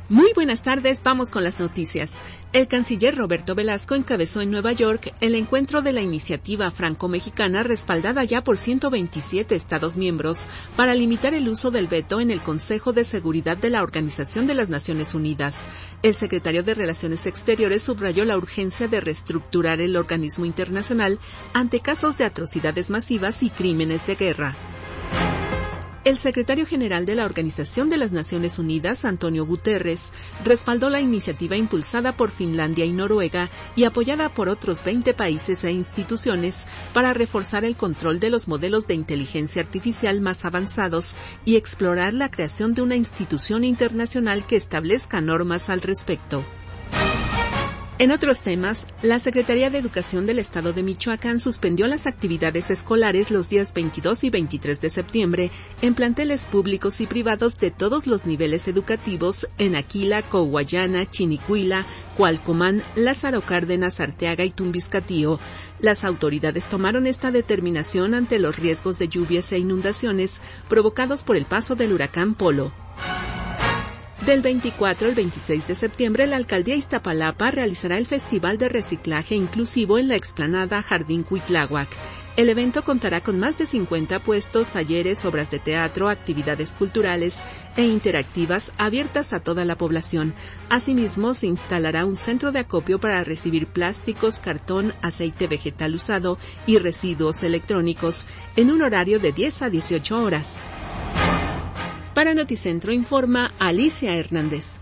Muy buenas tardes, vamos con las noticias. El canciller Roberto Velasco encabezó en Nueva York el encuentro de la iniciativa franco-mexicana respaldada ya por 127 Estados miembros para limitar el uso del veto en el Consejo de Seguridad de la Organización de las Naciones Unidas. El secretario de Relaciones Exteriores subrayó la urgencia de reestructurar el organismo internacional ante casos de atrocidades masivas y crímenes de guerra. El secretario general de la Organización de las Naciones Unidas, Antonio Guterres, respaldó la iniciativa impulsada por Finlandia y Noruega y apoyada por otros 20 países e instituciones para reforzar el control de los modelos de inteligencia artificial más avanzados y explorar la creación de una institución internacional que establezca normas al respecto. En otros temas, la Secretaría de Educación del Estado de Michoacán suspendió las actividades escolares los días 22 y 23 de septiembre en planteles públicos y privados de todos los niveles educativos en Aquila, Coahuayana, Chinicuila, Cualcomán, Lázaro Cárdenas, Arteaga y Tumbiscatío. Las autoridades tomaron esta determinación ante los riesgos de lluvias e inundaciones provocados por el paso del huracán Polo. Del 24 al 26 de septiembre, la Alcaldía Iztapalapa realizará el Festival de Reciclaje Inclusivo en la explanada Jardín Cuitláhuac. El evento contará con más de 50 puestos, talleres, obras de teatro, actividades culturales e interactivas abiertas a toda la población. Asimismo, se instalará un centro de acopio para recibir plásticos, cartón, aceite vegetal usado y residuos electrónicos en un horario de 10 a 18 horas. Para Noticentro informa Alicia Hernández.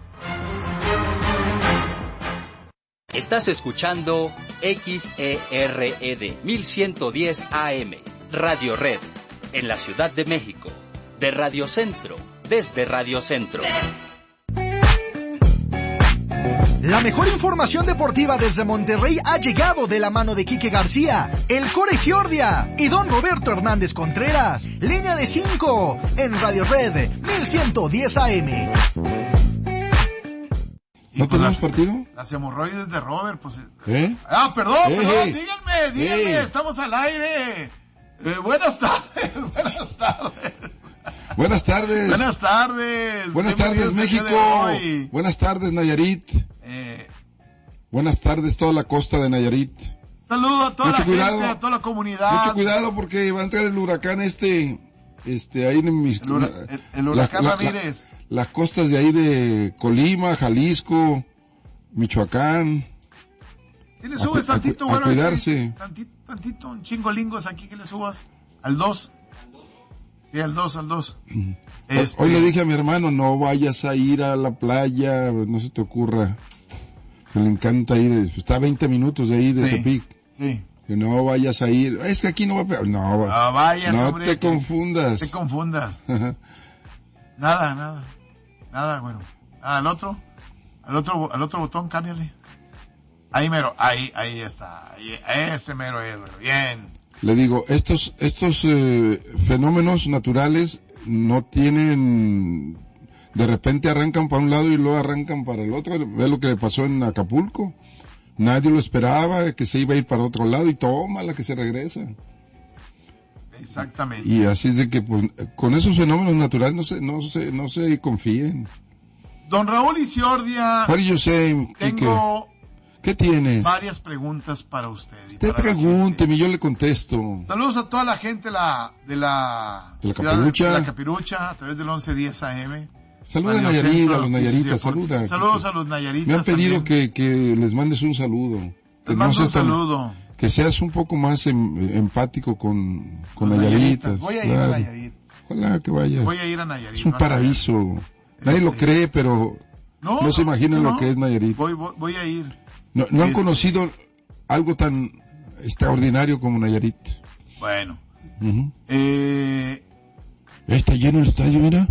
Estás escuchando XERED 1110 AM, Radio Red, en la Ciudad de México, de Radio Centro, desde Radio Centro. La mejor información deportiva desde Monterrey ha llegado de la mano de Quique García, el Core Fiordia y don Roberto Hernández Contreras. Línea de 5 en Radio Red 1110 AM. ¿No tenemos partido? Las hemorroides de Robert, pues... Perdón, díganme, estamos al aire. Buenas tardes. Buenas tardes. Buenas tardes, México. Buenas tardes, Nayarit. Buenas tardes, toda la costa de Nayarit. Saludo a toda la gente, a toda la comunidad. Mucho cuidado porque va a entrar el huracán ahí en mis... El huracán Ramírez. Las costas de ahí de Colima, Jalisco, Michoacán. Si le subes tantito, a cuidarse. Tantito, un chingolingos aquí que le subas. Al 2. Sí, al 2. Hoy le dije a mi hermano, no vayas a ir a la playa, no se te ocurra. Que le encanta ir, está a 20 minutos de ahí de Tepic. Sí. Que no vayas a ir, es que aquí no va a pegar. No vayas, no hombre, te confundas. Te confundas. Nada, bueno. Al otro botón, cámbiale. Ahí mero, ahí está. Ese mero es, bueno, bien. Le digo, estos fenómenos naturales no tienen, de repente arrancan para un lado y luego arrancan para el otro. Ve lo que le pasó en Acapulco. Nadie lo esperaba, que se iba a ir para otro lado y tómala que se regresa. Exactamente. Y así es de que pues, con esos fenómenos naturales no se confíen. Don Raúl Isiordia, tengo ¿qué tienes? Varias preguntas para usted. Usted pregúnteme y yo le contesto. Saludos a toda la gente de la Capirucha a través del 1110 AM. Saluda a Nayarit, a los Nayaritas, saluda. Saludos a los Nayaritas. Me han pedido que les mandes un saludo. Les mando un saludo. Que seas un poco más empático con Nayaritas. Voy a ir a Nayarit. Ojalá que vayas. Voy a ir a Nayarit. Es un paraíso. Nadie lo cree, pero no se imaginan lo que es Nayarit. Voy a ir. No han conocido algo tan extraordinario como Nayarit. Bueno. Uh-huh. Está lleno el estadio, mira.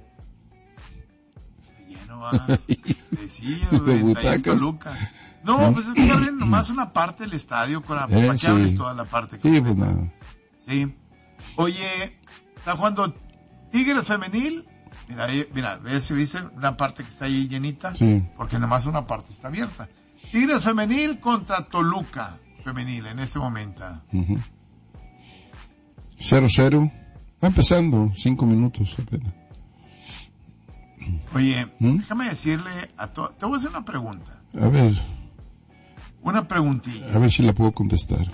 Lleno va. De butacas. No, pues es que abren nomás una parte del estadio para que abres toda la parte. Sí, pues nada. Sí. Oye, está jugando Tigres femenil. Mira, ves si dice una parte que está ahí llenita. Sí. Porque nomás una parte está abierta. Tigres femenil contra Toluca femenil en este momento. 0-0. Va empezando, 5 minutos apenas. Oye, déjame decirle te voy a hacer una pregunta. A ver. Una preguntilla. A ver si la puedo contestar.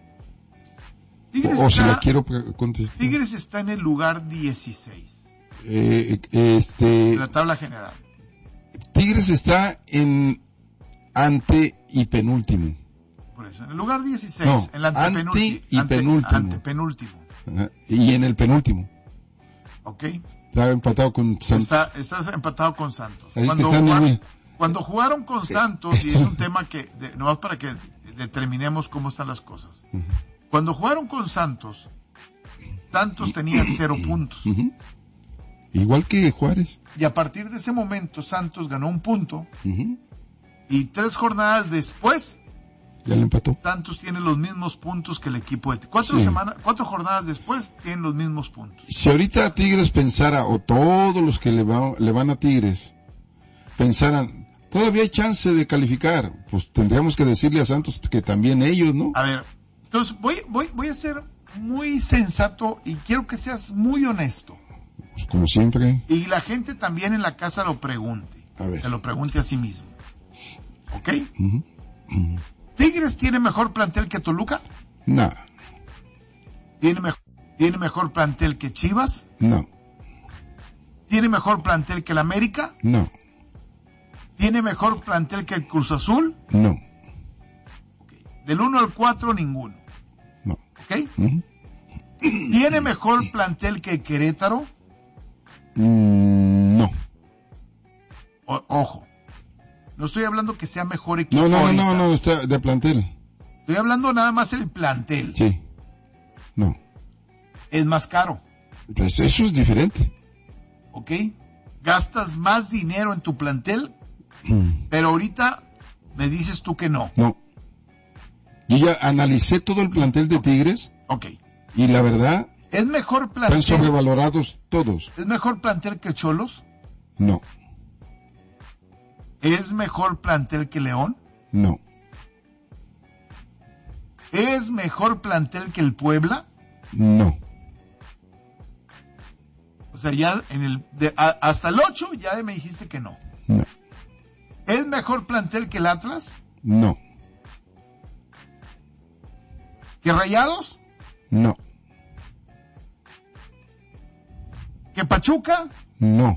O si la quiero contestar. Tigres está en el lugar 16. En la tabla general. Tigres está en ante y penúltimo. Por eso, en el lugar 16. No, en el antepenúltimo. Antepenúltimo. Y en el penúltimo. Ok. Está empatado con Santos. Estás empatado con Santos. Así Cuando jugaron con Santos, y es un tema que, nomás para que determinemos cómo están las cosas. Uh-huh. Cuando jugaron con Santos tenía 0 puntos. Uh-huh. Igual que Juárez. Y a partir de ese momento, Santos ganó 1 punto. Uh-huh. Y 3 jornadas después, ya le empató. Santos tiene los mismos puntos que el equipo de 4 jornadas después tienen los mismos puntos. Si ahorita Tigres pensara, o todos los que le van a Tigres, pensaran, todavía hay chance de calificar, pues tendríamos que decirle a Santos que también ellos, ¿no? A ver, entonces voy a ser muy sensato y quiero que seas muy honesto. Pues como siempre. Y la gente también en la casa lo pregunte. A ver. Se lo pregunte a sí mismo. ¿Ok? Uh-huh. Uh-huh. ¿Tigres tiene mejor plantel que Toluca? No. ¿Tiene mejor plantel que Chivas? No. ¿Tiene mejor plantel que el América? No. ¿Tiene mejor plantel que el Cruz Azul? No. Okay. Del 1 al 4, ninguno. No. ¿Ok? Uh-huh. ¿Tiene mejor plantel que Querétaro? No. Ojo. No estoy hablando que sea mejor equipo. No, está de plantel. Estoy hablando nada más el plantel. Sí. No. Es más caro. Pues eso es diferente. ¿Ok? Gastas más dinero en tu plantel, pero ahorita me dices tú que no. No. Yo ya analicé todo el plantel de Tigres. Ok. Y la verdad, ¿es mejor plantel? Están sobrevalorados todos. ¿Es mejor plantel que Cholos? No. ¿Es mejor plantel que León? No. ¿Es mejor plantel que el Puebla? No. O sea, ya hasta el 8 ya me dijiste que no. No. ¿Es mejor plantel que el Atlas? No. ¿Que Rayados? No. ¿Que Pachuca? No.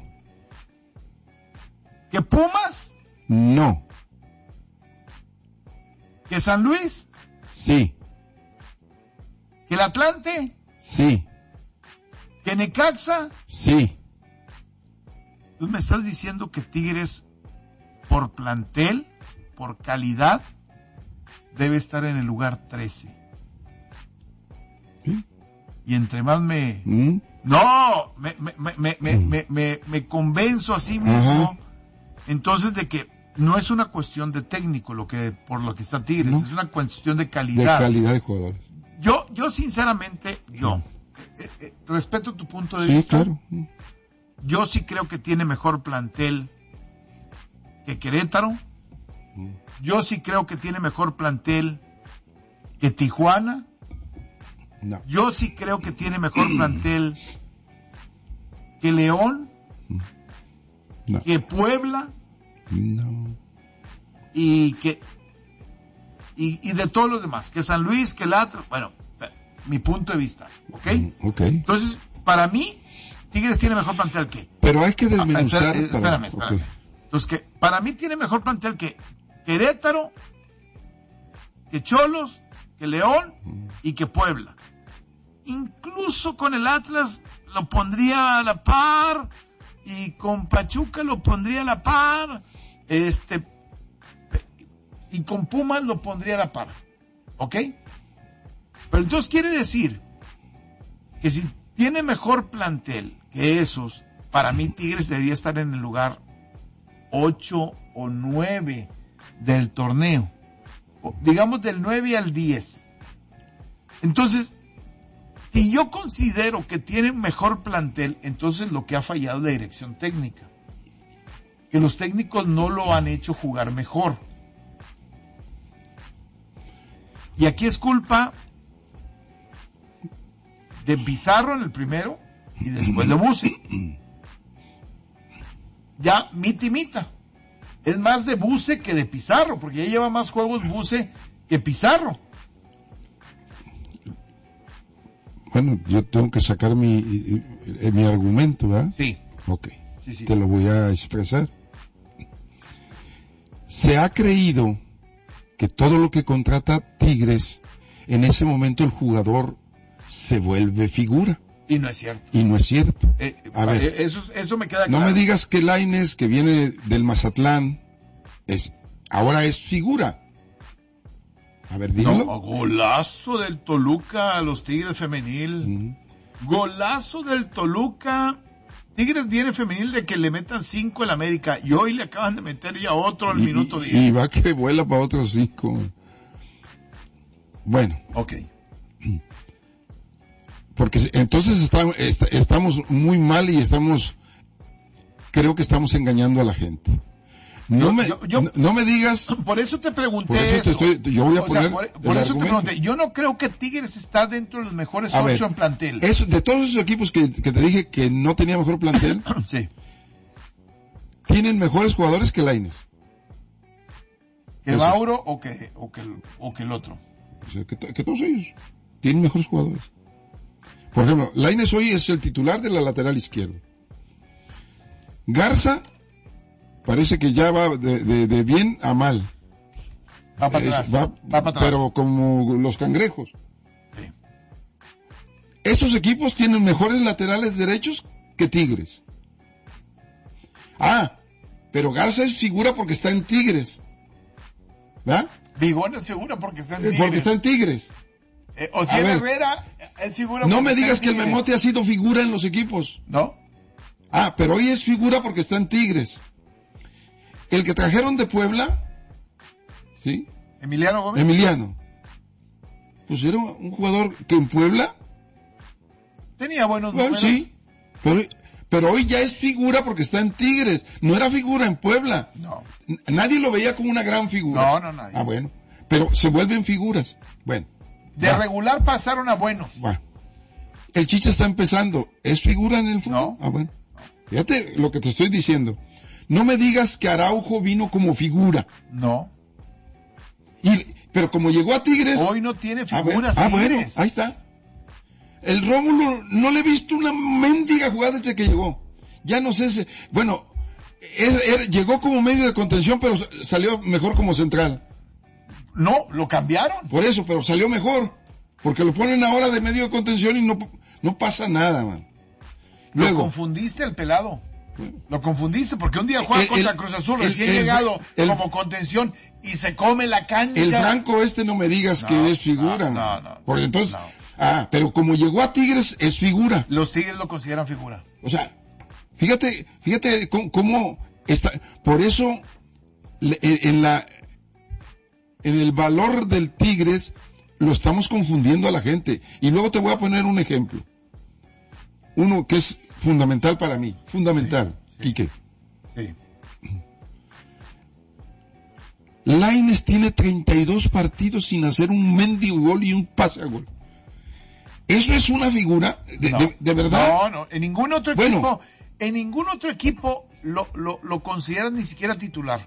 ¿Que Pumas? No. ¿Que San Luis? Sí. ¿Que el Atlante? Sí. ¿Que Necaxa? Sí. Tú me estás diciendo que Tigres, por plantel, por calidad, debe estar en el lugar 13. ¿Sí? Y entre más No, me convenzo a sí mismo. Ajá. Entonces de que no es una cuestión de técnico por lo que está Tigres, no. Es una cuestión de calidad. De calidad de jugadores. Yo sinceramente, respeto tu punto de vista. Claro. Yo sí creo que tiene mejor plantel que Querétaro. Yo sí creo que tiene mejor plantel que Tijuana. No. Yo sí creo que tiene mejor plantel que León, no. Que Puebla, no. y de todos los demás, que San Luis, que el Atlas, bueno, mi punto de vista, ¿ok? Ok. Entonces, para mí, Tigres tiene mejor plantel que... Pero hay que desmenuzar... Espérame. Okay. Entonces, que para mí tiene mejor plantel que Querétaro, que Cholos, que León y que Puebla. Incluso con el Atlas lo pondría a la par, y con Pachuca lo pondría a la par, y con Pumas lo pondría a la par, ¿ok? Pero entonces quiere decir que si tiene mejor plantel que esos, para mí Tigres debería estar en el lugar 8 o 9 del torneo, digamos del 9 al 10. Entonces, si yo considero que tiene mejor plantel, entonces lo que ha fallado es la dirección técnica. Que los técnicos no lo han hecho jugar mejor. Y aquí es culpa de Pizarro en el primero y después de Buse. ya mita. Es más de Buse que de Pizarro, porque ya lleva más juegos Buse que Pizarro. Bueno, yo tengo que sacar mi argumento, ¿verdad? Sí. Ok, Sí. te lo voy a expresar. Se ha creído que todo lo que contrata Tigres, en ese momento el jugador se vuelve figura. Y no es cierto. Y no es cierto. A ver, eso me queda no claro. me digas que Lainez, que viene del Mazatlán, ahora es figura. A ver, dímelo. No, golazo del Toluca a los Tigres femenil. Golazo del Toluca. Tigres viene femenil de que le metan 5 al América y hoy le acaban de meter ya otro al minuto 10. Y va que vuela para otros 5. Bueno. Ok. Porque entonces estamos muy mal y creo que estamos engañando a la gente. No me digas. Por eso te pregunté. Por eso yo voy a poner. Por eso te pregunté. Yo no creo que Tigres está dentro de los mejores 8 en plantel. De todos esos equipos que te dije que no tenía mejor plantel, sí. Tienen mejores jugadores que Lainez. ¿Que Mauro o que el otro? O sea, que todos ellos tienen mejores jugadores. Por ejemplo, Lainez hoy es el titular de la lateral izquierda. Garza parece que ya va de bien a mal. Va para atrás. Va para atrás. Pero como los cangrejos. Sí. Esos equipos tienen mejores laterales derechos que Tigres. Pero Garza es figura porque está en Tigres. ¿verdad? Bigón es figura porque está en Tigres. Porque está en Tigres. Ociel Herrera es figura. No me digas que el Memote ha sido figura en los equipos. No. Pero hoy es figura porque está en Tigres. El que trajeron de Puebla, ¿sí? Emiliano Gómez. Emiliano. Pues era un jugador que en Puebla tenía buenos números. Sí, pero hoy ya es figura porque está en Tigres. No era figura en Puebla. No. Nadie lo veía como una gran figura. No, nadie. Bueno. Pero se vuelven figuras. Bueno. De regular pasaron a buenos. Va. El Chicha está empezando. ¿Es figura en el fútbol? No. Bueno. Fíjate lo que te estoy diciendo. No me digas que Araujo vino como figura. No. Pero como llegó a Tigres... Hoy no tiene figuras Tigres. Bueno, ahí está. El Rómulo no le he visto una mendiga jugada desde que llegó. Ya no sé bueno, llegó como medio de contención, pero salió mejor como central. No, lo cambiaron. Por eso, pero salió mejor. Porque lo ponen ahora de medio de contención y no pasa nada, man. Luego, lo confundiste el pelado. Lo confundiste porque un día juega contra Cruz Azul recién llegado como contención y se come la cancha. El Franco no me digas que es figura. No. Porque entonces, pero como llegó a Tigres es figura. Los Tigres lo consideran figura. O sea, fíjate cómo está. Por eso en el valor del Tigres lo estamos confundiendo a la gente. Y luego te voy a poner un ejemplo. Uno que es fundamental para mí. Fundamental. Sí. Quique. Sí. Lainez tiene 32 partidos sin hacer un mendigo gol y un pase a gol. ¿Eso es una figura? ¿De verdad? No. En ningún otro equipo lo consideran ni siquiera titular.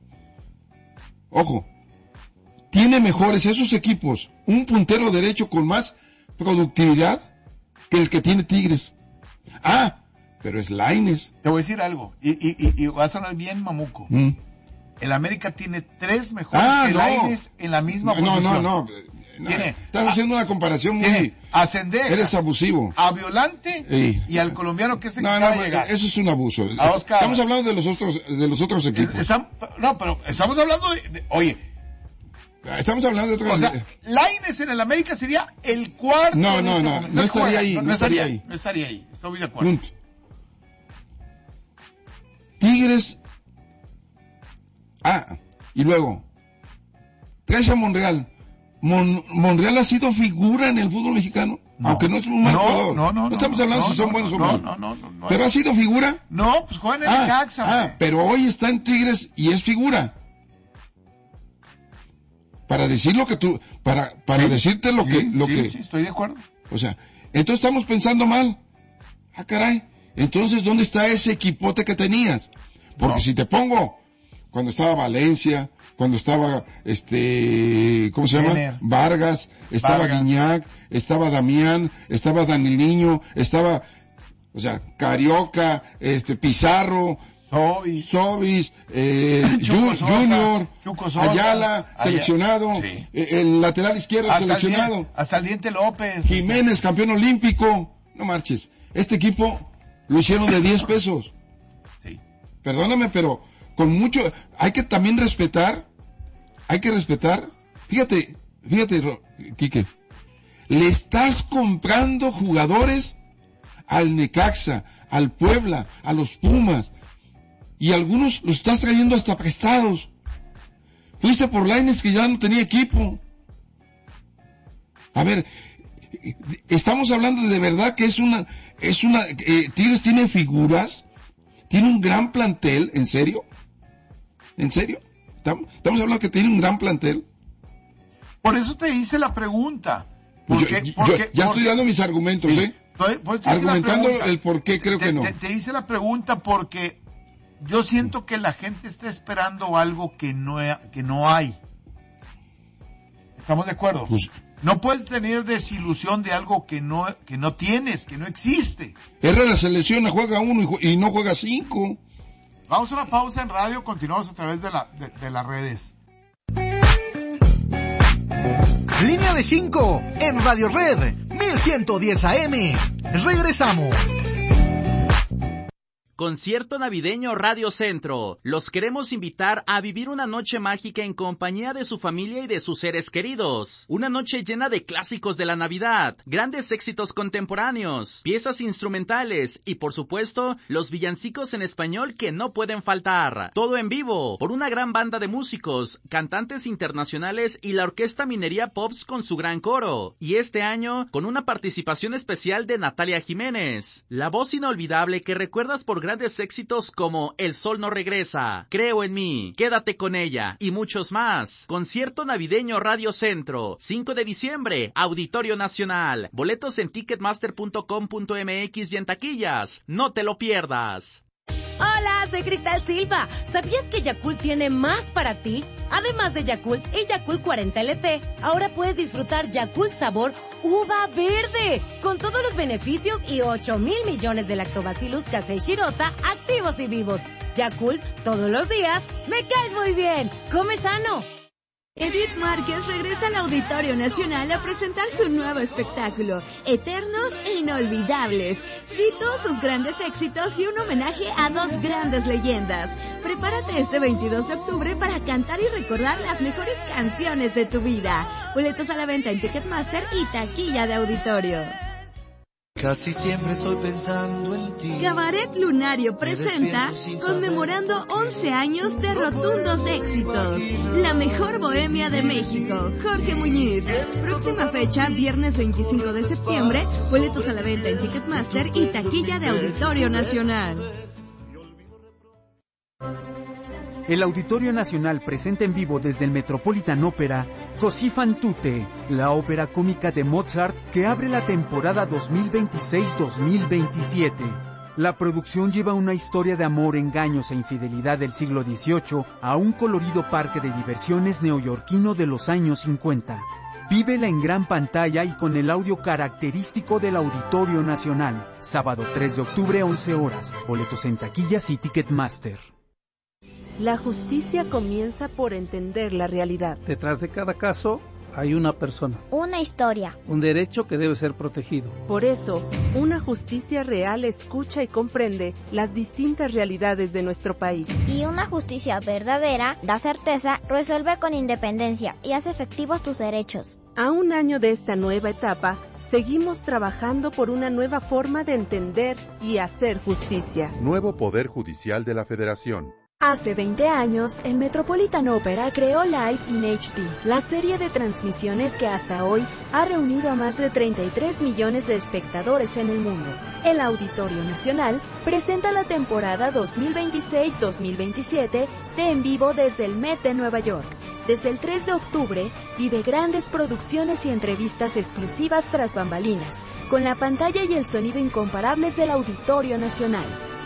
Ojo. Tiene mejores esos equipos un puntero derecho con más productividad que el que tiene Tigres. Pero es Lainez. Te voy a decir algo, y va a sonar bien mamuco. El América tiene 3 mejores que Lainez en la misma posición. No. Estás haciendo una comparación muy... A Cendejas, eres abusivo. A Violante y al colombiano que es el que acaba de llegar. Eso es un abuso. A Oscar. Estamos hablando de los otros equipos. Pero estamos hablando oye... Estamos hablando de otros... O sea, Lainez en el América sería el cuarto... No estaría ahí. No estaría ahí. No estaría ahí. Estoy de acuerdo. Punto. Tigres... y luego... traes a Monreal. Monreal ha sido figura en el fútbol mexicano. Aunque no es un mal jugador. No estamos hablando si son buenos o malos. No. ¿Pero ha sido figura? No, pues juega en el Necaxa. Pero hoy está en Tigres y es figura. Para decir lo que tú, para decirte lo que. Sí, estoy de acuerdo. O sea, entonces estamos pensando mal. Caray. Entonces, ¿dónde está ese equipote que tenías? Porque No. si te pongo, cuando estaba Valencia, cuando estaba, ¿cómo se llama? Jenner. Vargas, estaba Vargas. Guiñac, estaba Damián, estaba Daniliño, estaba, Carioca, Pizarro, Sobis, Junior, Chuco Sosa, Ayala, seleccionado, sí. El lateral izquierdo seleccionado, hasta el Diente López. Jiménez, campeón olímpico. No marches, este equipo lo hicieron de 10 pesos. Sí. Perdóname, pero con mucho, hay que también respetar, fíjate, Quique, le estás comprando jugadores al Necaxa, al Puebla, a los Pumas, y algunos los estás trayendo hasta prestados. Fuiste por Lainez, que ya no tenía equipo. A ver, estamos hablando de verdad que Tigres tiene figuras, tiene un gran plantel, ¿en serio? Estamos hablando que tiene un gran plantel. Por eso te hice la pregunta. Estoy dando mis argumentos, sí. Pues argumentando el por qué creo que no. Te hice la pregunta porque yo siento que la gente está esperando algo que no hay. ¿Estamos de acuerdo? Pues, no puedes tener desilusión de algo que no tienes, que no existe. Herrera se lesiona, juega 1 y no juega 5. Vamos a una pausa en radio, continuamos a través de las redes. Línea de 5 en Radio Red 1110 AM. Regresamos. Concierto navideño Radio Centro. Los queremos invitar a vivir una noche mágica en compañía de su familia y de sus seres queridos. Una noche llena de clásicos de la Navidad, grandes éxitos contemporáneos, piezas instrumentales y, por supuesto, los villancicos en español que no pueden faltar. Todo en vivo, por una gran banda de músicos, cantantes internacionales y la Orquesta Minería Pops con su gran coro. Y este año, con una participación especial de Natalia Jiménez, la voz inolvidable que recuerdas por grandes éxitos como El Sol No Regresa, Creo en Mí, Quédate con Ella y muchos más. Concierto navideño Radio Centro, 5 de diciembre, Auditorio Nacional. Boletos en ticketmaster.com.mx y en taquillas. No te lo pierdas. Hola, soy Cristal Silva. ¿Sabías que Yakult tiene más para ti? Además de Yakult y Yakult 40 LT, ahora puedes disfrutar Yakult sabor uva verde, con todos los beneficios y 8,000 millones de lactobacillus casei shirota activos y vivos. Yakult, todos los días, me caes muy bien. Come sano. Edith Márquez regresa al Auditorio Nacional a presentar su nuevo espectáculo, Eternos e Inolvidables. Cito sus grandes éxitos y un homenaje a dos grandes leyendas. Prepárate este 22 de octubre para cantar y recordar las mejores canciones de tu vida. Boletos a la venta en Ticketmaster y taquilla de auditorio. Casi siempre estoy pensando en ti. Cabaret Lunario presenta Conmemorando 11 años de rotundos éxitos. La mejor bohemia de México, Jorge Muñiz. Próxima fecha, viernes 25 de septiembre. Boletos a la venta en Ticketmaster y taquilla de Auditorio Nacional. El Auditorio Nacional presenta en vivo desde el Metropolitan Opera Così fan tutte, la ópera cómica de Mozart que abre la temporada 2026-2027. La producción lleva una historia de amor, engaños e infidelidad del siglo XVIII a un colorido parque de diversiones neoyorquino de los años 50. Vívela en gran pantalla y con el audio característico del Auditorio Nacional. Sábado 3 de octubre, 11 horas. Boletos en taquillas y Ticketmaster. La justicia comienza por entender la realidad. Detrás de cada caso hay una persona. Una historia. Un derecho que debe ser protegido. Por eso, una justicia real escucha y comprende las distintas realidades de nuestro país. Y una justicia verdadera da certeza, resuelve con independencia y hace efectivos tus derechos. A un año de esta nueva etapa, seguimos trabajando por una nueva forma de entender y hacer justicia. Nuevo Poder Judicial de la Federación. Hace 20 años, el Metropolitan Opera creó Live in HD, la serie de transmisiones que hasta hoy ha reunido a más de 33 millones de espectadores en el mundo. El Auditorio Nacional presenta la temporada 2026-2027 de En Vivo desde el Met de Nueva York. Desde el 3 de octubre, vive grandes producciones y entrevistas exclusivas tras bambalinas, con la pantalla y el sonido incomparables del Auditorio Nacional.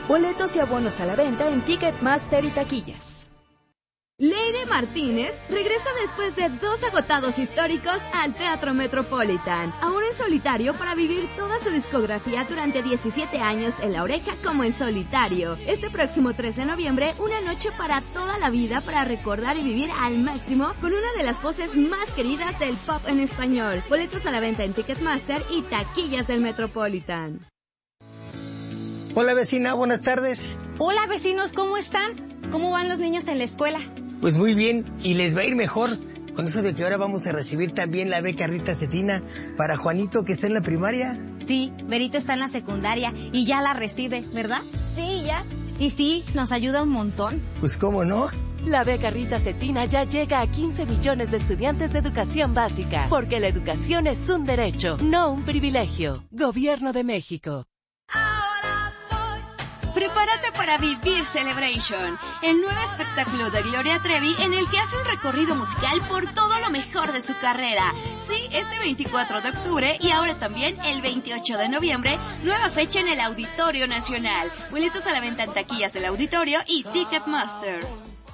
Boletos y abonos a la venta en Ticketmaster y taquillas. Leire Martínez regresa después de 2 agotados históricos al Teatro Metropolitan, ahora en solitario para vivir toda su discografía durante 17 años en La Oreja como en solitario. Este próximo 3 de noviembre, una noche para toda la vida para recordar y vivir al máximo con una de las voces más queridas del pop en español. Boletos a la venta en Ticketmaster y taquillas del Metropolitan. Hola vecina, buenas tardes. Hola vecinos, ¿cómo están? ¿Cómo van los niños en la escuela? Pues muy bien, y les va a ir mejor con eso de que ahora vamos a recibir también la beca Rita Cetina para Juanito, que está en la primaria. Sí, Berito está en la secundaria y ya la recibe, ¿verdad? Sí, ya. Y sí, nos ayuda un montón. Pues cómo no. La beca Rita Cetina ya llega a 15 millones de estudiantes de educación básica, porque la educación es un derecho, no un privilegio. Gobierno de México. Prepárate para Vivir Celebration, el nuevo espectáculo de Gloria Trevi en el que hace un recorrido musical por todo lo mejor de su carrera. Sí, este 24 de octubre y ahora también el 28 de noviembre, nueva fecha en el Auditorio Nacional. Boletos a la venta en taquillas del Auditorio y Ticketmaster.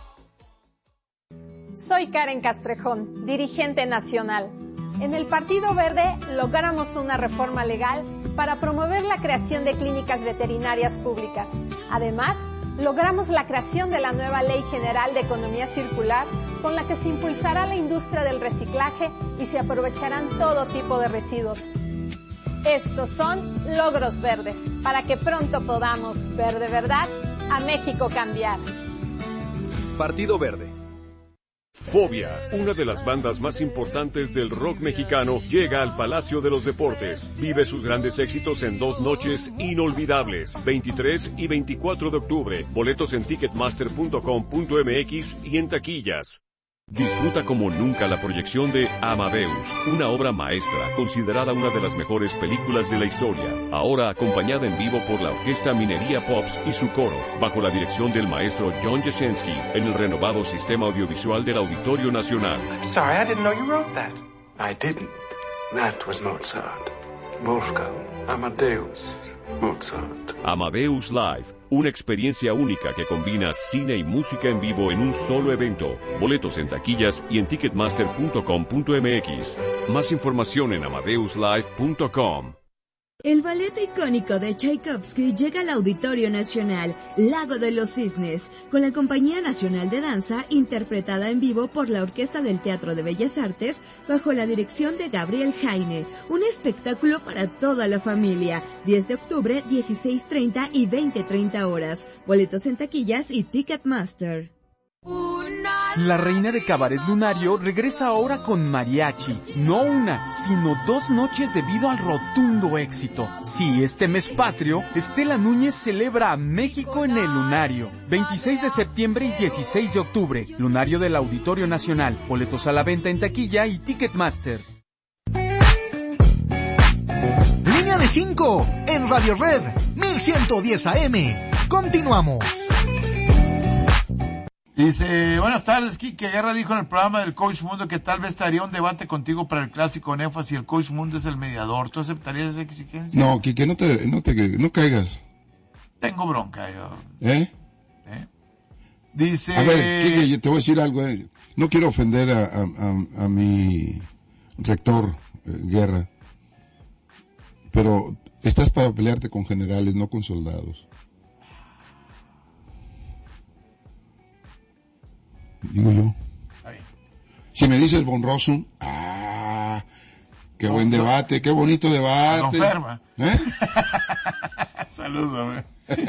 Soy Karen Castrejón, dirigente nacional. En el Partido Verde logramos una reforma legal para promover la creación de clínicas veterinarias públicas. Además, logramos la creación de la nueva Ley General de Economía Circular, con la que se impulsará la industria del reciclaje y se aprovecharán todo tipo de residuos. Estos son logros verdes, para que pronto podamos ver de verdad a México cambiar. Partido Verde. Fobia, una de las bandas más importantes del rock mexicano, llega al Palacio de los Deportes. Vive sus grandes éxitos en 2 noches inolvidables, 23 y 24 de octubre. Boletos en ticketmaster.com.mx y en taquillas. Disfruta como nunca la proyección de Amadeus, una obra maestra, considerada una de las mejores películas de la historia. Ahora acompañada en vivo por la Orquesta Minería Pops y su coro, bajo la dirección del maestro John Jasenski, en el renovado sistema audiovisual del Auditorio Nacional. Sorry, I didn't know you wrote that. I didn't. That was Mozart. Wolfgang Amadeus Mozart. Amadeus Live, una experiencia única que combina cine y música en vivo en un solo evento. Boletos en taquillas y en ticketmaster.com.mx. Más información en amadeuslive.com. El ballet icónico de Tchaikovsky llega al Auditorio Nacional, Lago de los Cisnes, con la Compañía Nacional de Danza, interpretada en vivo por la Orquesta del Teatro de Bellas Artes, bajo la dirección de Gabriel Jaime. Un espectáculo para toda la familia. 10 de octubre, 16:30 y 20:30 horas. Boletos en taquillas y Ticketmaster. La reina de Cabaret Lunario regresa ahora con mariachi. No una, sino 2 noches debido al rotundo éxito. Sí, este mes patrio, Estela Núñez celebra a México en el Lunario. 26 de septiembre y 16 de octubre. Lunario del Auditorio Nacional. Boletos a la venta en taquilla y Ticketmaster. Línea de 5 en Radio Red 1110 AM. Continuamos. Dice, buenas tardes, Quique Guerra dijo en el programa del Coach Mundo que tal vez estaría un debate contigo para el clásico Nefas si el Coach Mundo es el mediador. ¿Tú aceptarías esa exigencia? No, Quique, no caigas. Tengo bronca yo. Dice... A ver, Quique, yo te voy a decir algo. No quiero ofender a mi rector, Guerra, pero estás para pelearte con generales, no con soldados. Digo yo. Si me dices Von Rossum, qué buen debate, qué bonito debate. Saludos,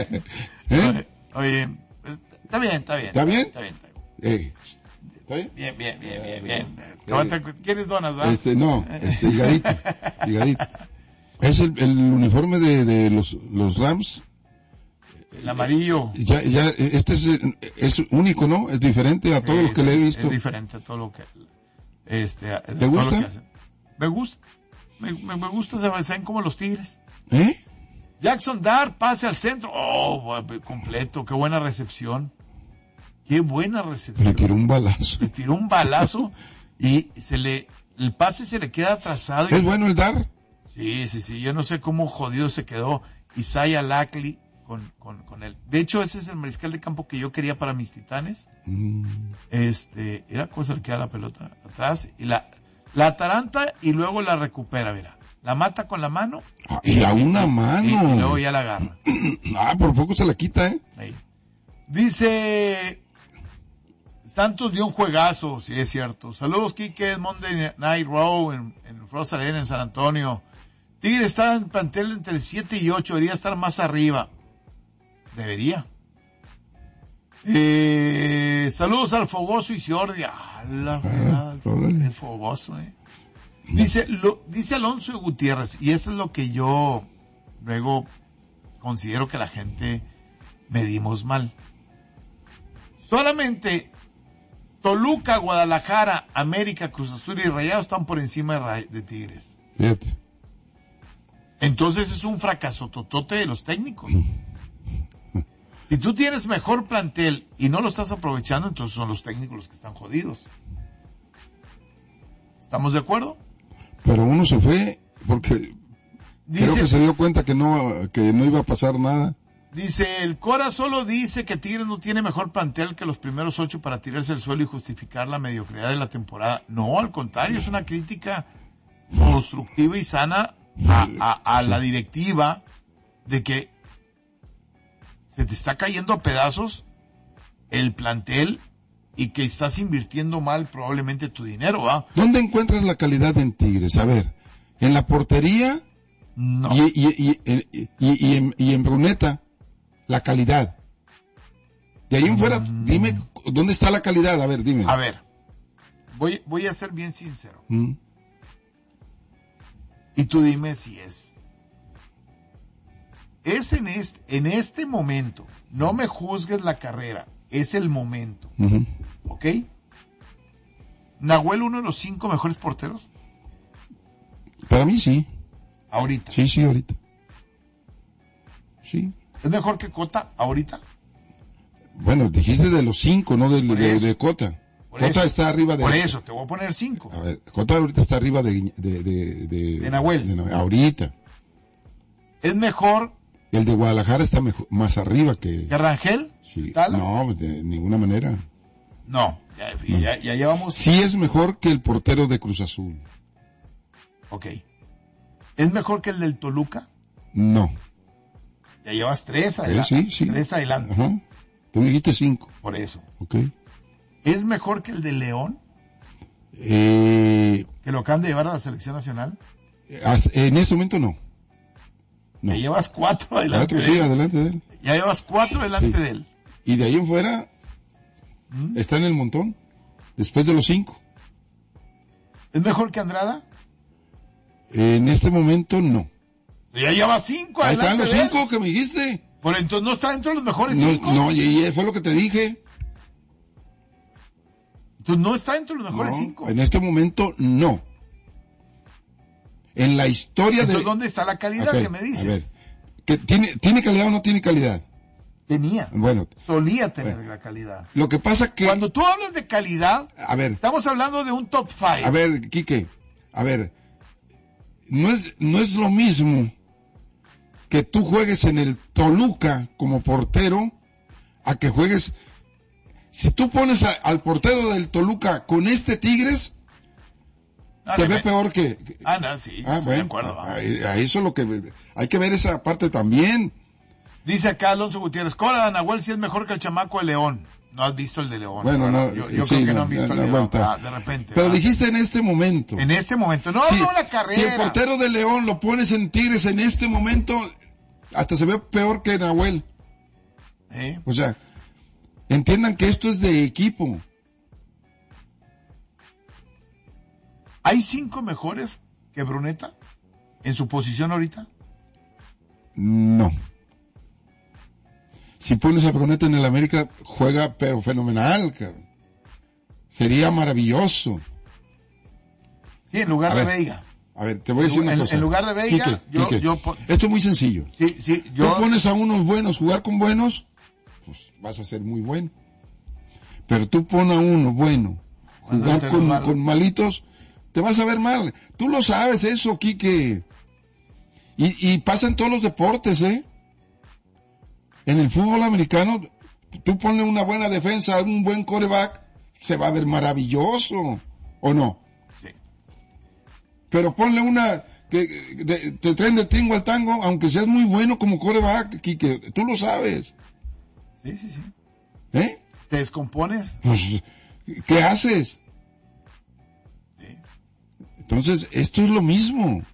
Oye, está bien. ¿Está bien? ¿Está bien? Bien. ¿Quieres donas, verdad? Higadito. Es el uniforme de los Rams. El amarillo. Ya, este es único, ¿no? Es diferente a todo lo que le he visto. Es diferente a todo lo que... ¿Te gusta? Me gusta. Me gusta, se ven como los Tigres. Jackson Dart, pase al centro. Oh, completo, qué buena recepción. Qué buena recepción. Le tiró un balazo. Le tiró un balazo y el pase se le queda atrasado. ¿Es bueno el Dart? Sí. Yo no sé cómo jodido se quedó Isaiah Lackley con él. De hecho, ese es el mariscal de campo que yo quería para mis Titanes. Era cosa que da la pelota atrás y la ataranta y luego la recupera, mira. La mata con la mano. Y a una mano. Y luego ya la agarra. Por poco se la quita, ¿eh? Ahí. Dice Santos dio un juegazo, sí es cierto. Saludos, Quique, Monday Night Raw en Frost Arena en San Antonio. Tigre está en plantel entre el 7 y 8, debería estar más arriba. Debería. Saludos al Fogoso y Ciordia. El Fogoso, Dice Alonso Gutiérrez, y esto es lo que yo luego considero que la gente medimos mal. Solamente Toluca, Guadalajara, América, Cruz Azul y Rayados están por encima de Tigres. Fíjate. Entonces es un fracaso totote de los técnicos. Si tú tienes mejor plantel y no lo estás aprovechando, entonces son los técnicos los que están jodidos. ¿Estamos de acuerdo? Pero uno se fue porque creo que se dio cuenta que no iba a pasar nada. Dice, el Cora solo dice que Tigres no tiene mejor plantel que los primeros 8 para tirarse al suelo y justificar la mediocridad de la temporada. No, al contrario, es una crítica constructiva y sana a la directiva de que se te está cayendo a pedazos el plantel y que estás invirtiendo mal probablemente tu dinero, ¿va? ¿Dónde encuentras la calidad en Tigres? A ver, ¿en la portería? No. Y en Bruneta, la calidad. De ahí en fuera, dime, ¿dónde está la calidad? A ver, dime. A ver, voy a ser bien sincero. Y tú dime si es. Es en este momento, no me juzgues la carrera, es el momento. ¿Ok? ¿Nahuel uno de los 5 mejores porteros? Para mí sí. ¿Ahorita? Sí, ahorita. Sí. ¿Es mejor que Cota ahorita? Bueno, dijiste de los 5, no de Cota. Cota está arriba de... Por eso, te voy a poner 5. A ver, Cota ahorita está arriba de Nahuel. Ahorita. ¿Es mejor? El de Guadalajara está más arriba que... ¿Que Rangel? Sí. No, de ninguna manera. No, ya llevamos... Sí es mejor que el portero de Cruz Azul. Ok. ¿Es mejor que el del Toluca? No. Ya llevas 3 adelante. Sí. 3 adelante. Ajá. Tú me dijiste 5. Por eso. Ok. ¿Es mejor que el de León? ¿Que lo acaban de llevar a la selección nacional? En ese momento no. Ya llevas 4 adelante de él. Sí, adelante de él. Ya llevas 4 adelante de él. Y de ahí en fuera está en el montón. Después de los 5. ¿Es mejor que Andrada? En este momento no. Ya llevas 5 Ahí adelante. están los 5 que me dijiste. Por entonces no está dentro de los mejores 5. No, y fue lo que te dije. Entonces no está dentro de los mejores 5. En este momento no. En la historia entonces, ¿dónde está la calidad que me dices? A ver, ¿que ¿tiene calidad o no tiene calidad? Tenía. Bueno. Solía tener la calidad. Lo que pasa que... Cuando tú hablas de calidad, a ver, estamos hablando de un top 5. A ver, Quique, no es lo mismo que tú juegues en el Toluca como portero a que juegues... Si tú pones al portero del Toluca con este Tigres, se ve peor que... no, sí, estoy de acuerdo. A eso es lo que... Hay que ver esa parte también. Dice acá Alonso Gutiérrez, Cora, Nahuel sí es mejor que el chamaco de León. No has visto el de León. Bueno, no, yo creo que no han visto el de León. De repente. Pero dijiste en este momento. En este momento. No, sí, no la carrera. Si el portero de León lo pones en Tigres en este momento, hasta se ve peor que Nahuel. O sea, entiendan que esto es de equipo. ¿Hay 5 mejores que Bruneta en su posición ahorita? No. Si pones a Bruneta en el América, juega pero fenomenal, cabrón. Sería maravilloso. Sí, en lugar de Veiga. A ver, te voy a decir una cosa. En lugar de Veiga, Quique, esto es muy sencillo. Sí, Tú pones a unos buenos, jugar con buenos, pues vas a ser muy bueno. Pero tú pones a uno bueno, jugar con malitos, te vas a ver mal. Tú lo sabes eso, Quique. Y pasa en todos los deportes, En el fútbol americano, tú ponle una buena defensa, un buen quarterback, se va a ver maravilloso, ¿o no? Sí. Pero ponle una que te traen de tingo al tango, aunque seas muy bueno como quarterback, Quique, tú lo sabes. Sí. ¿Eh? ¿Te descompones? Pues, ¿qué haces? Sí. Entonces, esto es lo mismo.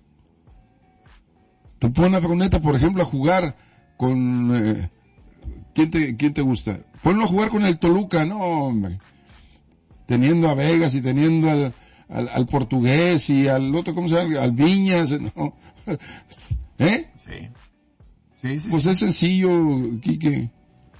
Tú pones a Bruneta, por ejemplo, a jugar con... ¿quién te gusta? Ponlo a jugar con el Toluca, no, hombre. Teniendo a Vegas y teniendo al portugués y al otro, ¿cómo se llama? Al Viñas, ¿no? ¿Eh? Sí. Pues es sencillo, Quique.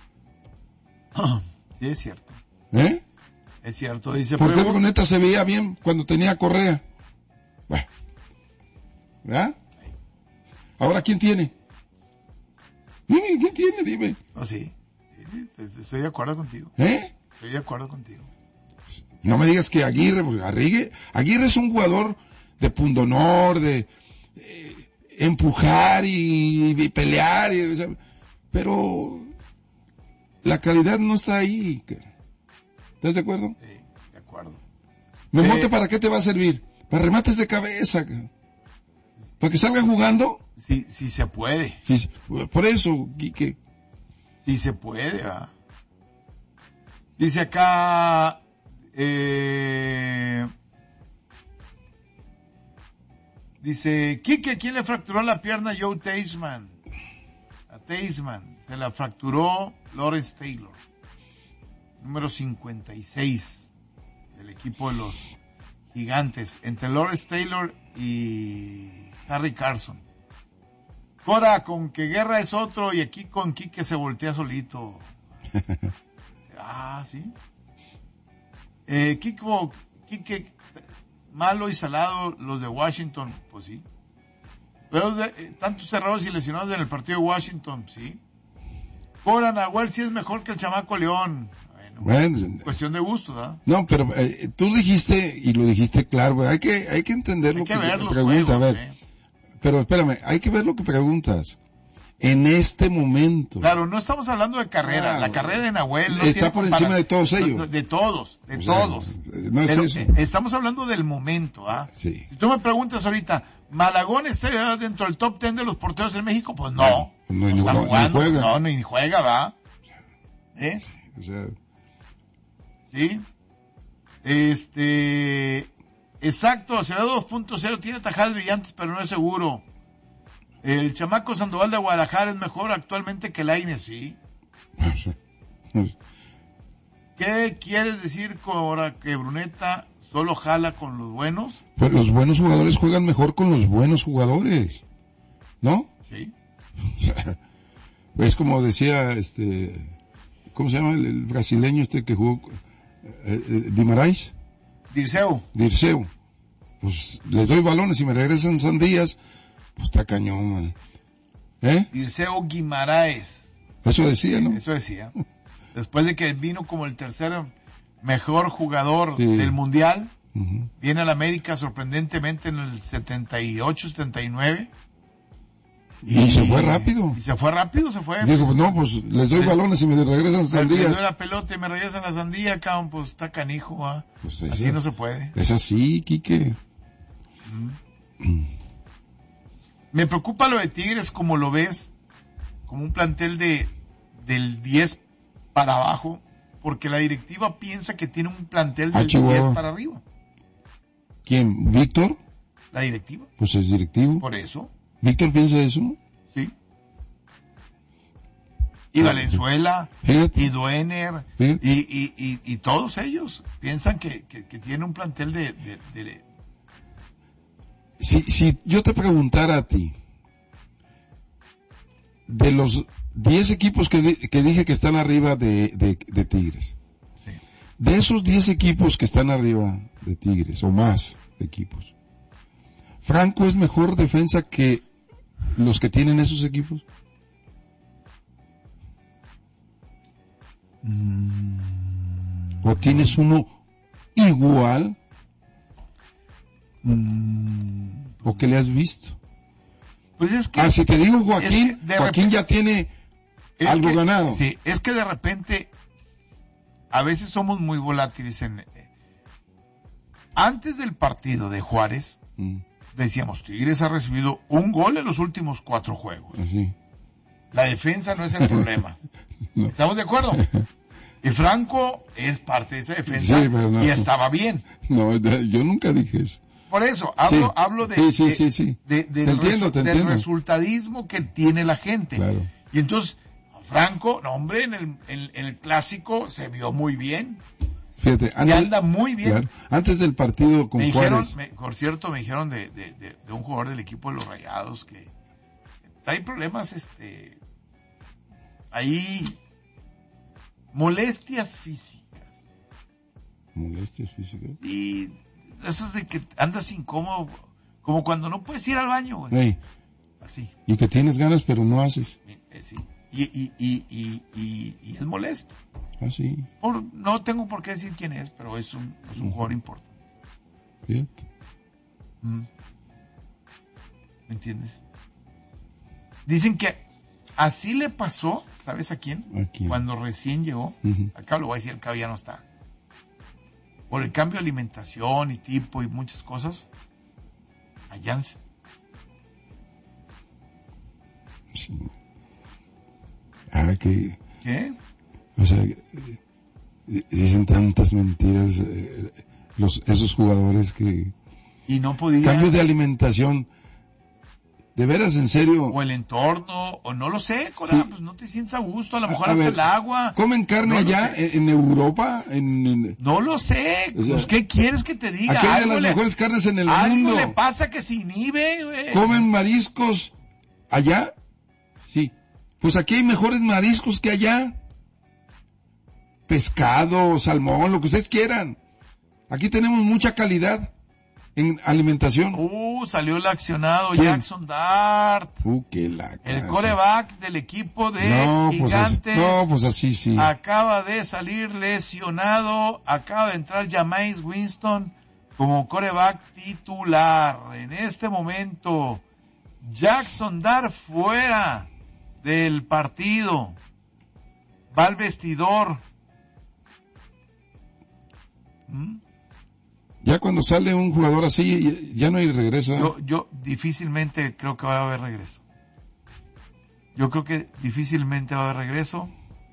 Sí, es cierto. ¿Eh? Es cierto, dice. ¿Por qué Bruneta se veía bien cuando tenía Correa? Bueno. ¿Verdad? Ahora, ¿quién tiene? ¿Quién tiene? Dime. Oh, sí. Estoy de acuerdo contigo. ¿Eh? Estoy de acuerdo contigo. No me digas que Aguirre, porque Aguirre es un jugador de pundonor, de empujar y pelear, pero la calidad no está ahí. ¿Estás de acuerdo? Sí, de acuerdo. ¿Memote para qué te va a servir? Para remates de cabeza, para que salga jugando. Sí se puede. Sí, por eso, Quique. Sí se puede, ¿verdad? Dice acá, dice, Quique, ¿quién le fracturó la pierna a Joe Theismann? A Theismann se la fracturó Lawrence Taylor, número 56 del equipo de los Gigantes, entre Lawrence Taylor y Harry Carson. Cora, con que Guerra es otro y aquí con Quique se voltea solito. Sí. Quique, malo y salado los de Washington, pues sí. Pero tantos errores y lesionados en el partido de Washington, sí. Cora, Nahuel sí es mejor que el chamaco León. Bueno, cuestión de gusto, ¿verdad? No, pero tú dijiste, y lo dijiste claro, hay que entender lo que pregunta, a ver. Pero espérame, hay que ver lo que preguntas. En este momento. Claro, no estamos hablando de carrera. La carrera de Nahuel no está por encima de todos ellos. De todos. No es eso. Estamos hablando del momento, ¿ah? Sí. Si tú me preguntas ahorita, ¿Malagón está dentro del top 10 de los porteros en México? Pues no. No está jugando. Ni juega. No, ni juega, ¿va? ¿Eh? O sea... Sí. Exacto, Acevedo 2.0 tiene tajadas brillantes, pero no es seguro. El chamaco Sandoval de Guadalajara es mejor actualmente que Lainez, ¿sí? ¿Qué quieres decir ahora que Bruneta solo jala con los buenos? Pues los buenos jugadores juegan mejor con los buenos jugadores, ¿no? Sí. Es como decía, ¿cómo se llama el brasileño que jugó? Guimarães. Dirceu. Pues les doy balones y me regresan sandías, pues está cañón, man. Dirceu Guimarães. Eso decía, ¿no? Eso decía. Después de que vino como el tercer mejor jugador del mundial, viene al América sorprendentemente en el 78-79. Y se fue rápido. Digo, no, pues les doy balones y me regresan sandías. Les doy la pelota y me regresan la sandía, cabrón, pues está canijo, ¿ah? Pues así no se puede. Es así, Quique. Me preocupa lo de Tigres, como lo ves, como un plantel del 10 para abajo, porque la directiva piensa que tiene un plantel del 10 para arriba. ¿Quién? ¿Víctor? La directiva. Pues es directivo. Por eso. ¿Víctor piensa eso? Sí. Y Valenzuela, y Duener, y todos ellos piensan que tiene un plantel de... Si yo te preguntara a ti, de los 10 equipos que dije que están arriba de Tigres, sí. De esos 10 equipos que están arriba de Tigres, o más equipos, ¿Franco es mejor defensa que los que tienen esos equipos? ¿O tienes uno igual? ¿O que le has visto? Pues es que... si te digo Joaquín, Joaquín ya tiene algo ganado. Sí, es que de repente a veces somos muy volátiles. Antes del partido de Juárez, decíamos, Tigres ha recibido un gol en los últimos 4 juegos. Así. La defensa no es el problema. No. ¿Estamos de acuerdo? Y Franco es parte de esa defensa, sí, pero no, y estaba bien. No, yo nunca dije eso. Por eso, hablo del resultadismo que tiene la gente. Claro. Y entonces, Franco, no, hombre, en el clásico se vio muy bien. Fíjate, y anda muy bien. Claro, antes del partido con Juárez. Por cierto, me dijeron de un jugador del equipo de los Rayados que hay problemas, ahí, molestias físicas. ¿Molestias físicas? Y esas de que andas incómodo, como cuando no puedes ir al baño, güey. Hey. Así. Y que tienes ganas pero no haces. Sí. Y es molesto. Ah, sí. No tengo por qué decir quién es, pero es un jugador importante. Bien. ¿Me entiendes? Dicen que así le pasó, ¿sabes a quién? ¿A quién? Cuando recién llegó. Acá lo voy a decir, acá ya no está. Por el cambio de alimentación y tipo y muchas cosas, a Jansen. Sí. ¿Qué? O sea, dicen tantas mentiras esos jugadores que... Y no podía... Cambio de alimentación. ¿De veras, en serio? O el entorno, o no lo sé, Cora, sí. Pues no te sientes a gusto, a lo mejor hasta el agua. ¿Comen carne no allá en Europa? No lo sé, o sea, pues, ¿qué quieres que te diga? Aquí hay de las mejores carnes en el mundo. Algo le pasa que se inhibe, güey. ¿Comen mariscos allá? Sí. Pues aquí hay mejores mariscos que allá. Pescado, salmón, lo que ustedes quieran. Aquí tenemos mucha calidad en alimentación. Salió el accionado. ¿Quién? Jackson Dart. El quarterback del equipo de Gigantes. Pues así sí. Acaba de salir lesionado. Acaba de entrar Jameis Winston como quarterback titular. En este momento, Jackson Dart fuera del partido. Va al vestidor. Ya cuando sale un jugador así, ya no hay regreso. Yo difícilmente creo que va a haber regreso. Yo creo que difícilmente va a haber regreso.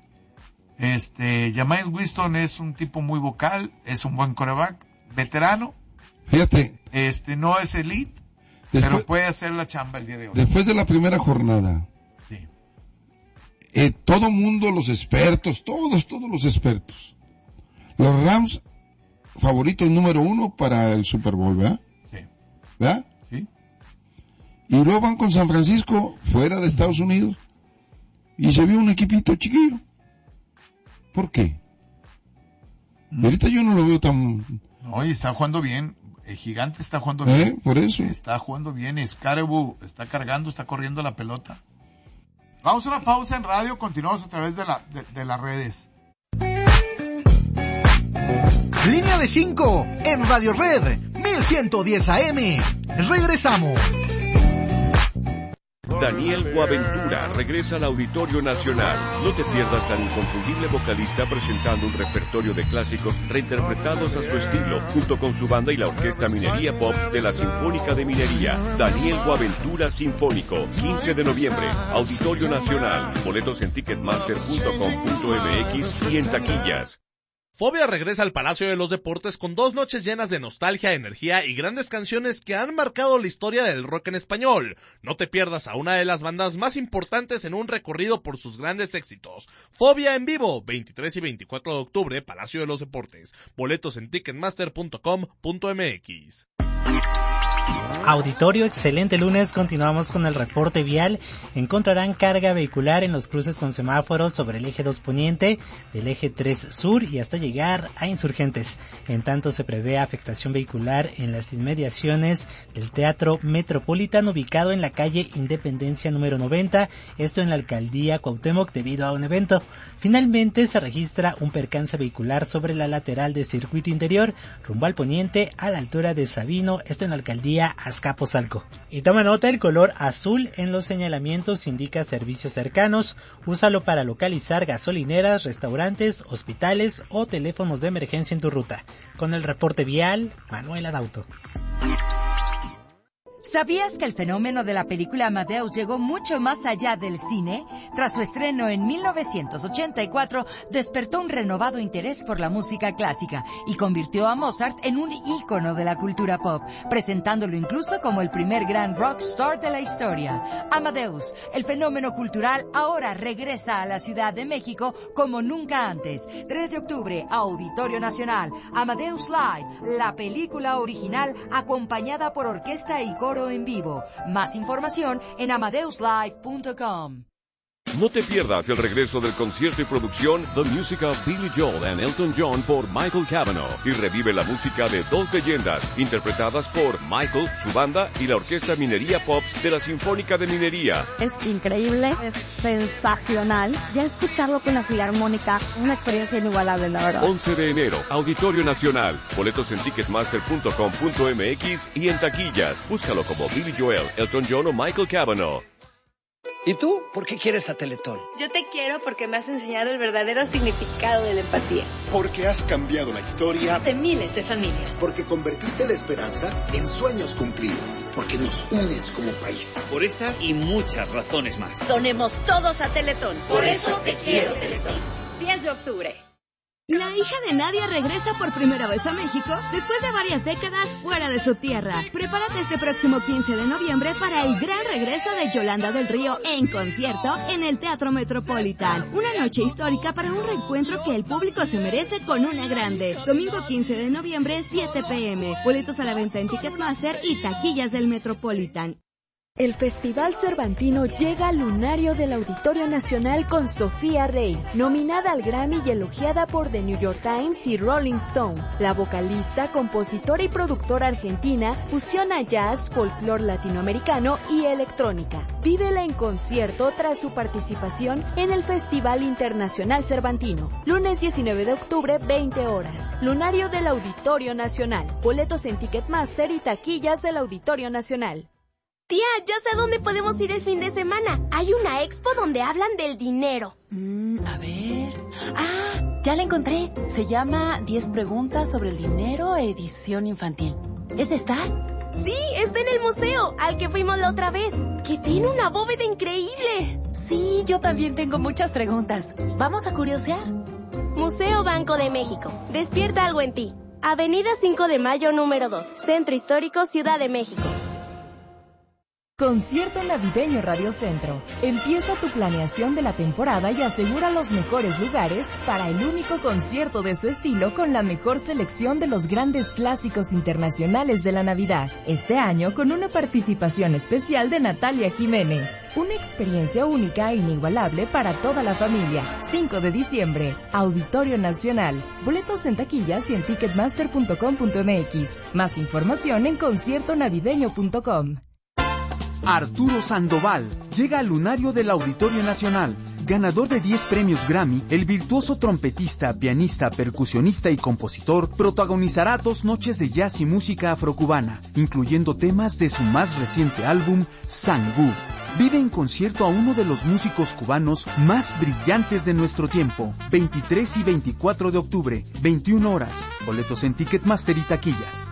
Jameis Winston es un tipo muy vocal, es un buen quarterback, veterano. Fíjate. No es elite, pero puede hacer la chamba el día de hoy. Después de la primera jornada. Sí. Todo mundo, los expertos, todos los expertos. Los Rams favoritos número 1 para el Super Bowl, ¿verdad? Sí. ¿Verdad? Sí. Y luego van con San Francisco, fuera de Estados Unidos, y se vio un equipito chiquillo. ¿Por qué? Ahorita yo no lo veo tan... No, y está jugando bien. El Gigante está jugando bien. Por eso. Está jugando bien. Scaraboo está cargando, está corriendo la pelota. Vamos a una pausa en radio, continuamos a través de las redes. Línea de 5 en Radio Red 1110 AM. Regresamos. Daniel Boaventura regresa al Auditorio Nacional. No te pierdas al inconfundible vocalista presentando un repertorio de clásicos reinterpretados a su estilo, junto con su banda y la Orquesta Minería Pops de la Sinfónica de Minería. Daniel Boaventura Sinfónico, 15 de noviembre, Auditorio Nacional. Boletos en ticketmaster.com.mx y en taquillas. Fobia regresa al Palacio de los Deportes con 2 noches llenas de nostalgia, energía y grandes canciones que han marcado la historia del rock en español. No te pierdas a una de las bandas más importantes en un recorrido por sus grandes éxitos. Fobia en vivo, 23 y 24 de octubre, Palacio de los Deportes. Boletos en ticketmaster.com.mx. Auditorio, excelente lunes. Continuamos con el reporte vial. Encontrarán carga vehicular en los cruces con semáforos sobre el eje 2 poniente, del eje 3 sur y hasta llegar a Insurgentes. En tanto, se prevé afectación vehicular en las inmediaciones del Teatro Metropolitano, ubicado en la calle Independencia número 90, esto en la alcaldía Cuauhtémoc, debido a un evento. Finalmente, se registra un percance vehicular sobre la lateral de circuito interior, rumbo al poniente, a la altura de Sabino, esto en la alcaldía vía Azcapotzalco. Y toma nota, el color azul en los señalamientos indica servicios cercanos. Úsalo para localizar gasolineras, restaurantes, hospitales o teléfonos de emergencia en tu ruta. Con el reporte vial, Manuel Adauto. ¿Sabías que el fenómeno de la película Amadeus llegó mucho más allá del cine? Tras su estreno en 1984, despertó un renovado interés por la música clásica y convirtió a Mozart en un ícono de la cultura pop, presentándolo incluso como el primer gran rockstar de la historia. Amadeus, el fenómeno cultural, ahora regresa a la Ciudad de México como nunca antes. 3 de octubre, Auditorio Nacional, Amadeus Live, la película original acompañada por orquesta y coro en vivo. Más información en amadeuslive.com. No te pierdas el regreso del concierto y producción The Music of Billy Joel and Elton John por Michael Cavanaugh y revive la música de dos leyendas interpretadas por Michael, su banda y la Orquesta Minería Pops de la Sinfónica de Minería. Es increíble, es sensacional. Ya escucharlo con la Filarmónica, una experiencia inigualable, la verdad. 11 de enero, Auditorio Nacional. Boletos en ticketmaster.com.mx y en taquillas. Búscalo como Billy Joel, Elton John o Michael Cavanaugh. ¿Y tú? ¿Por qué quieres a Teletón? Yo te quiero porque me has enseñado el verdadero significado de la empatía. Porque has cambiado la historia de miles de familias. Porque convertiste la esperanza en sueños cumplidos. Porque nos unes como país. Por estas y muchas razones más. Donemos todos a Teletón. Por eso te quiero, Teletón. 10 de octubre. La hija de Nadia regresa por primera vez a México después de varias décadas fuera de su tierra. Prepárate este próximo 15 de noviembre para el gran regreso de Yolanda del Río en concierto en el Teatro Metropolitan. Una noche histórica para un reencuentro que el público se merece con una grande. Domingo 15 de noviembre, 7 p.m. Boletos a la venta en Ticketmaster y taquillas del Metropolitan. El Festival Cervantino llega al lunario del Auditorio Nacional con Sofía Rey, nominada al Grammy y elogiada por The New York Times y Rolling Stone. La vocalista, compositora y productora argentina fusiona jazz, folclore latinoamericano y electrónica. Vívela en concierto tras su participación en el Festival Internacional Cervantino. Lunes 19 de octubre, 20 horas. Lunario del Auditorio Nacional. Boletos en Ticketmaster y taquillas del Auditorio Nacional. Tía, ya sé dónde podemos ir el fin de semana. Hay una expo donde hablan del dinero. A ver... ¡Ah! Ya la encontré. Se llama 10 preguntas sobre el dinero, edición infantil. ¿Es esta? Sí, está en el museo, al que fuimos la otra vez, que tiene una bóveda increíble. Sí, yo también tengo muchas preguntas. ¿Vamos a curiosear? Museo Banco de México. Despierta algo en ti. Avenida 5 de Mayo, número 2. Centro Histórico, Ciudad de México. Concierto navideño Radio Centro. Empieza tu planeación de la temporada y asegura los mejores lugares para el único concierto de su estilo con la mejor selección de los grandes clásicos internacionales de la Navidad. Este año con una participación especial de Natalia Jiménez. Una experiencia única e inigualable para toda la familia. 5 de diciembre, Auditorio Nacional. Boletos en taquillas y en ticketmaster.com.mx. Más información en conciertonavideño.com. Arturo Sandoval llega al lunario del Auditorio Nacional. Ganador de 10 premios Grammy, el virtuoso trompetista, pianista, percusionista y compositor protagonizará 2 noches de jazz y música afrocubana, incluyendo temas de su más reciente álbum, Sangú. Vive en concierto a uno de los músicos cubanos más brillantes de nuestro tiempo. 23 y 24 de octubre, 21 horas. Boletos en Ticketmaster y taquillas.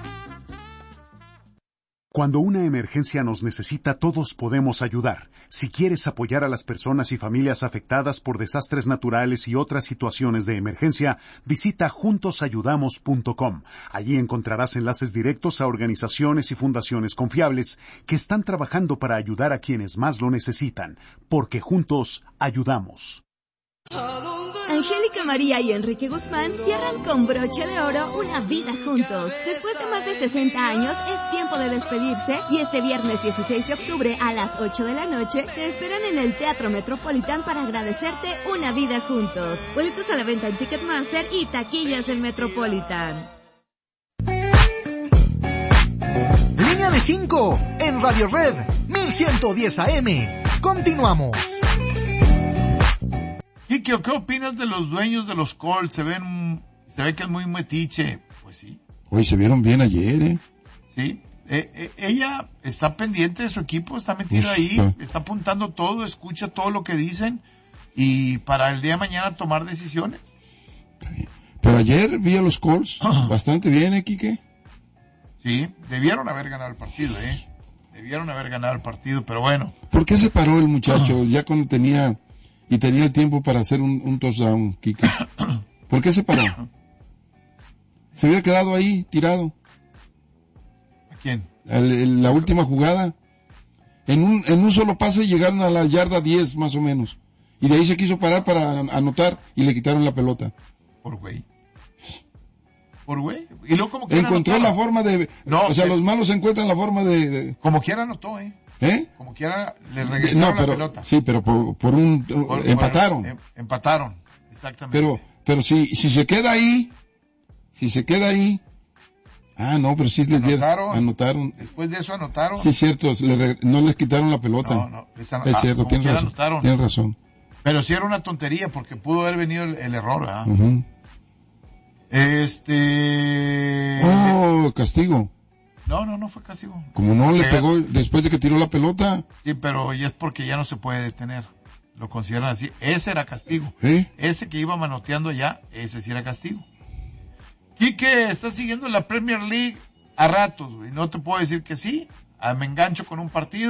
Cuando una emergencia nos necesita, todos podemos ayudar. Si quieres apoyar a las personas y familias afectadas por desastres naturales y otras situaciones de emergencia, visita juntosayudamos.com. Allí encontrarás enlaces directos a organizaciones y fundaciones confiables que están trabajando para ayudar a quienes más lo necesitan, porque juntos ayudamos. Angélica María y Enrique Guzmán cierran con broche de oro una vida juntos. Después de más de 60 años, es tiempo de despedirse y este viernes 16 de octubre a las 8 de la noche te esperan en el Teatro Metropolitan para agradecerte una vida juntos. Boletos a la venta en Ticketmaster y taquillas del Metropolitan. Línea de 5 en Radio Red 1110 AM. Continuamos. Kike, ¿qué opinas de los dueños de los Colts? Se ve que es muy metiche. Pues sí. Hoy se vieron bien ayer, ¿eh? Sí. ella está pendiente de su equipo, está metida ahí, está apuntando todo, escucha todo lo que dicen y para el día de mañana tomar decisiones. Pero ayer vi a los Colts bastante bien, Quique. Sí, debieron haber ganado el partido, Debieron haber ganado el partido, pero bueno. ¿Por qué se paró el muchacho ya cuando tenía el tiempo para hacer un touchdown, Quique? ¿Por qué se paró? Se había quedado ahí, tirado. ¿A quién? La última jugada. En un solo pase llegaron a la yarda 10 más o menos. Y de ahí se quiso parar para anotar y le quitaron la pelota. Por güey. Y luego como encontró la forma de... los malos encuentran la forma de... Como quiera anotó, Como quiera le regresaron la pelota. Sí, pero empataron. Empataron, exactamente. Pero si se queda ahí... Ah, no, pero sí les anotaron. Después de eso anotaron. Sí, cierto, no les quitaron la pelota. No, es cierto, tienes razón. Pero sí era una tontería porque pudo haber venido el error, ¿verdad? Castigo. No fue castigo. Como no le pegó después de que tiró la pelota. Sí, pero ya es porque ya no se puede detener. Lo consideran así. Ese era castigo. Ese que iba manoteando ya, ese sí era castigo. Quique, estás siguiendo la Premier League a ratos, güey. No te puedo decir que sí. Me engancho con un partido.